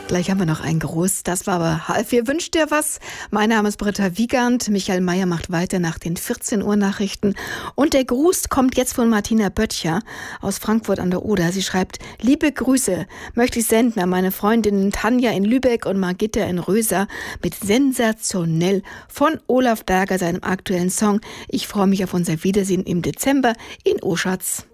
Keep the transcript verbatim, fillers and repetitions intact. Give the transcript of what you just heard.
Gleich haben wir noch einen Gruß. Das war aber halb. Wir wünscht dir was. Mein Name ist Britta Wiegand. Michael Mayer macht weiter nach den vierzehn Uhr Nachrichten. Und der Gruß kommt jetzt von Martina Böttcher aus Frankfurt an der Oder. Sie schreibt: Liebe Grüße möchte ich senden an meine Freundinnen Tanja in Lübeck und Margitta in Röser mit Sensationell von Olaf Berger, seinem aktuellen Song. Ich freue mich auf unser Wiedersehen im Dezember in Oschatz.